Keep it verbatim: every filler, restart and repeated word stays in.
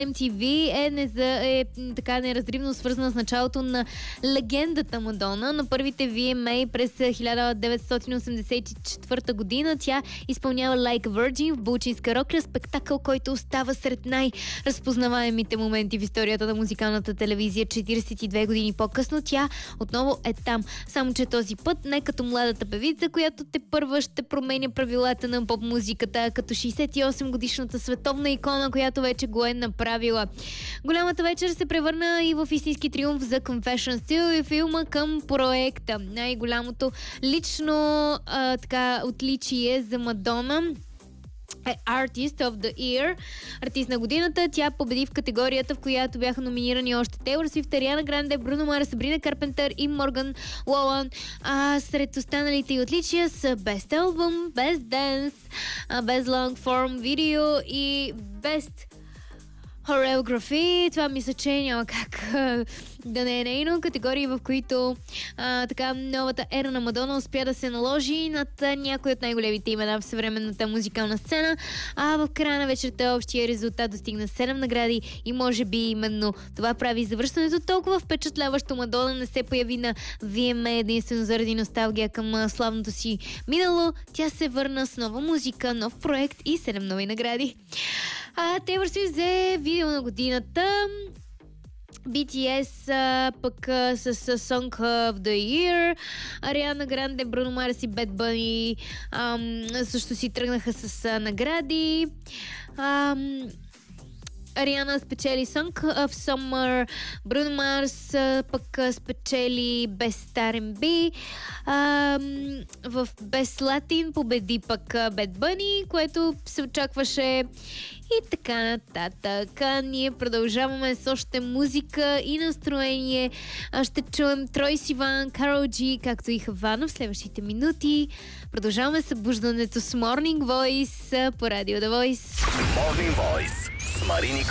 Ем Ти Ви е, не за, е така неразривно свързана с началото на легендата Мадона. На първите Ви Ем Ей през хиляда деветстотин осемдесет и четвърта година тя изпълнява Like a Virgin в Булчийска рокля, спектакъл, който остава сред най-разпознаваемите моменти в историята на музикалната телевизия. четиридесет и две години по-късно тя отново е там. Само че този път не като младата певица, която те първа ще променя правилата на поп-музиката, а като шейсет и осем годишната световна икона, която вече го е направила. Голямата вечер се превърна и в истински триумф за Confessions Still и филма към проекта. Най-голямото лично а, така отличие за Мадона е Artist of the Year, артист на годината. Тя победи в категорията, в която бяха номинирани още Тейлор Свифт, Ариана Гранде, Бруно Марс, Сабрина Карпентър и Морган Уолан. А сред останалите и отличия са Best Album, Best Dance, Best Long Form Video и Best Choreography. Това мисля, че няма как а, да не е нейно. Категории, в които а, така новата ера на Мадона успя да се наложи над някои от най-големите имена в съвременната музикална сцена. А в края на вечерта общия резултат достигна седем награди и може би именно това прави завършването толкова впечатляващо. Мадона не се появи на Ви Ем Ей единствено заради носталгия към славното си минало. Тя се върна с нова музика, нов проект и седем нови награди. А Тейлор Свифт взе видео на годината. Би Ти Ес а, пък а, с, с Song of the Year. Ариана Гранде, Бруно Марс и Бед Бъни ам, също си тръгнаха с а, награди. Ам, Ариана спечели Song of Summer, Бруно Марс пък спечели Best Ар Ен Би, в Best Latin победи пък Бед Бъни, което се очакваше и така нататък. Ние продължаваме с още музика и настроение. Ще чуем Трой Сиван, Карол Джи, както и Хавана в следващите минути. Продължаваме събуждането с Morning Voice по Радио The Voice. Morning Voice с Марини